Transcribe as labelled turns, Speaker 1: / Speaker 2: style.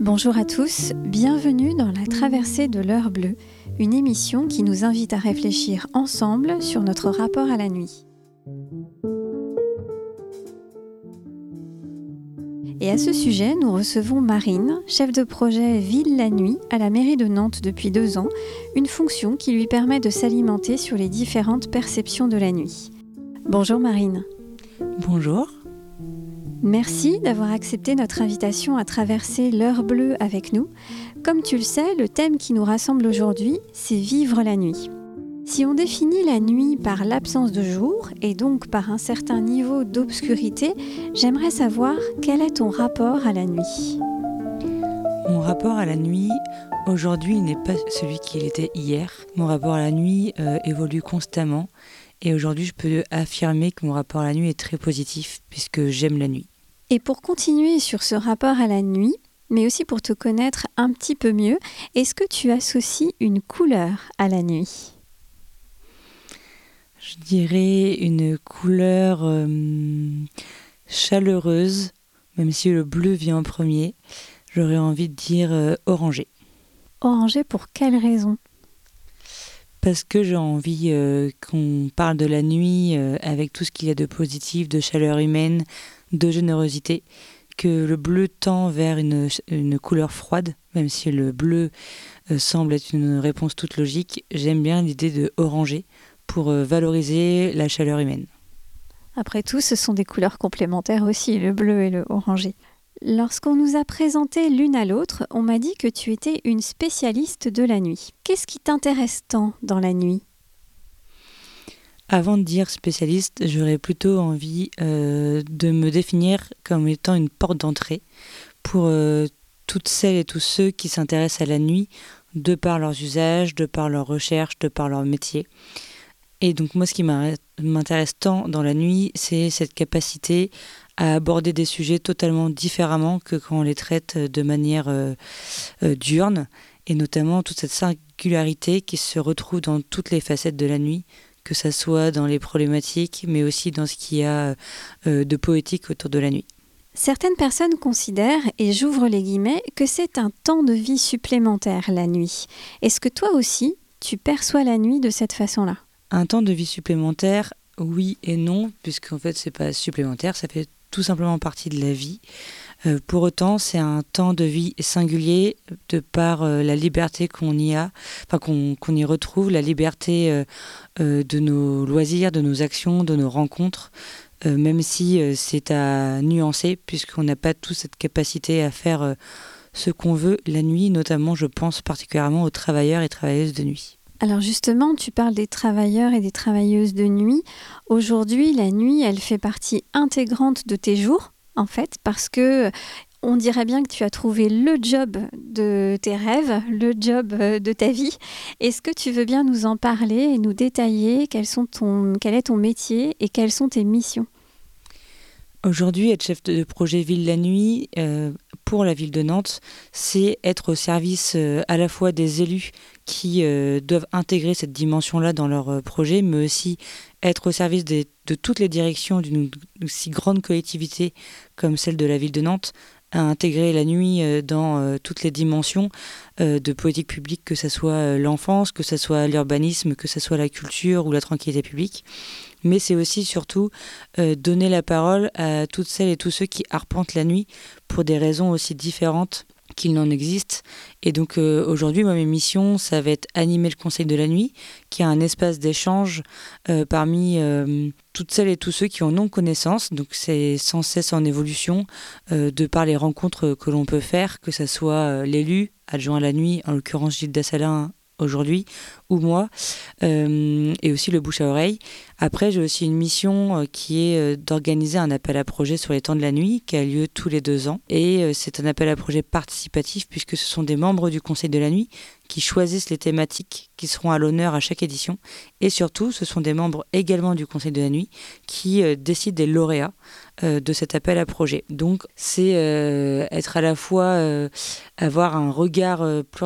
Speaker 1: Bonjour à tous, bienvenue dans la traversée de l'heure bleue, une émission qui nous invite à réfléchir ensemble sur notre rapport à la nuit. Et à ce sujet, nous recevons Marine, chef de projet Ville la nuit à la mairie de Nantes depuis 2 ans, une fonction qui lui permet de s'alimenter sur les différentes perceptions de la nuit. Bonjour Marine.
Speaker 2: Bonjour.
Speaker 1: Merci d'avoir accepté notre invitation à traverser l'heure bleue avec nous. Comme tu le sais, le thème qui nous rassemble aujourd'hui, c'est vivre la nuit. Si on définit la nuit par l'absence de jour et donc par un certain niveau d'obscurité, j'aimerais savoir quel est ton rapport à la nuit.
Speaker 2: Mon rapport à la nuit, aujourd'hui, n'est pas celui qu'il était hier. Mon rapport à la nuit évolue constamment et aujourd'hui, je peux affirmer que mon rapport à la nuit est très positif puisque j'aime la nuit.
Speaker 1: Et pour continuer sur ce rapport à la nuit, mais aussi pour te connaître un petit peu mieux, est-ce que tu associes une couleur à la nuit ?
Speaker 2: Je dirais une couleur chaleureuse, même si le bleu vient en premier. J'aurais envie de dire orangé.
Speaker 1: Orangé pour quelle raison ?
Speaker 2: Parce que j'ai envie qu'on parle de la nuit avec tout ce qu'il y a de positif, de chaleur humaine, de générosité, que le bleu tend vers une couleur froide, même si le bleu semble être une réponse toute logique. J'aime bien l'idée de oranger pour valoriser la chaleur humaine.
Speaker 1: Après tout, ce sont des couleurs complémentaires aussi, le bleu et le orangé. Lorsqu'on nous a présenté l'une à l'autre, on m'a dit que tu étais une spécialiste de la nuit. Qu'est-ce qui t'intéresse tant dans la nuit ?
Speaker 2: Avant de dire spécialiste, j'aurais plutôt envie de me définir comme étant une porte d'entrée pour toutes celles et tous ceux qui s'intéressent à la nuit, de par leurs usages, de par leurs recherches, de par leur métier. Et donc moi, ce qui m'intéresse tant dans la nuit, c'est cette capacité à aborder des sujets totalement différemment que quand on les traite de manière diurne, et notamment toute cette singularité qui se retrouve dans toutes les facettes de la nuit, que ça soit dans les problématiques, mais aussi dans ce qu'il y a de poétique autour de la nuit.
Speaker 1: Certaines personnes considèrent, et j'ouvre les guillemets, que c'est un temps de vie supplémentaire, la nuit. Est-ce que toi aussi, tu perçois la nuit de cette façon-là ?
Speaker 2: Un temps de vie supplémentaire, oui et non, puisqu'en fait, c'est pas supplémentaire, ça fait tout simplement partie de la vie. Pour autant, c'est un temps de vie singulier de par la liberté qu'on y a, enfin qu'on y retrouve, la liberté de nos loisirs, de nos actions, de nos rencontres, même si c'est à nuancer, puisqu'on n'a pas toute cette capacité à faire ce qu'on veut la nuit, notamment, je pense particulièrement aux travailleurs et travailleuses de nuit.
Speaker 1: Alors justement, tu parles des travailleurs et des travailleuses de nuit. Aujourd'hui, la nuit, elle fait partie intégrante de tes jours, en fait, parce que on dirait bien que tu as trouvé le job de tes rêves, le job de ta vie. Est-ce que tu veux bien nous en parler et nous détailler quel est ton métier et quelles sont tes missions ?
Speaker 2: Aujourd'hui, être chef de projet Ville la nuit pour la ville de Nantes, c'est être au service à la fois des élus qui doivent intégrer cette dimension-là dans leur projet, mais aussi être au service de toutes les directions d'une si grande collectivité comme celle de la ville de Nantes, à intégrer la nuit dans toutes les dimensions de politique publique, que ce soit l'enfance, que ce soit l'urbanisme, que ce soit la culture ou la tranquillité publique. Mais c'est aussi surtout donner la parole à toutes celles et tous ceux qui arpentent la nuit pour des raisons aussi différentes qu'il n'en existe. Et donc aujourd'hui, moi, mes missions, ça va être animer le Conseil de la nuit, qui est un espace d'échange parmi toutes celles et tous ceux qui en ont connaissance. Donc c'est sans cesse en évolution de par les rencontres que l'on peut faire, que ce soit l'élu, adjoint à la nuit, en l'occurrence Gilles Dassalin aujourd'hui, ou moi, et aussi le bouche à oreille. Après, j'ai aussi une mission qui est d'organiser un appel à projet sur les temps de la nuit qui a lieu tous les 2 ans. Et c'est un appel à projet participatif puisque ce sont des membres du Conseil de la nuit qui choisissent les thématiques qui seront à l'honneur à chaque édition. Et surtout, ce sont des membres également du Conseil de la nuit qui décident des lauréats de cet appel à projet. Donc, c'est être à la fois avoir un regard